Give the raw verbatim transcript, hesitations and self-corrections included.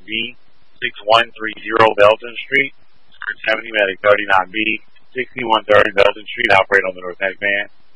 B, six one three zero Belton Street. seventy Medic thirty-nine B, sixty-one thirty Belton Street, operate on the North Atlantic Band.